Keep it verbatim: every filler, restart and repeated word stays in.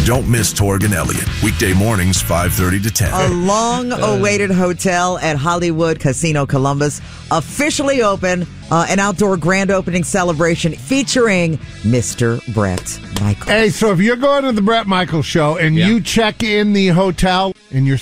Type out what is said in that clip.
Don't miss Torg and Elliott. Weekday mornings, five thirty to ten. A long-awaited hotel at Hollywood Casino Columbus officially open. Uh, an outdoor grand opening celebration featuring Mister Bret Michaels. Hey, so if you're going to the Bret Michaels show and Yeah. you check in the hotel and you're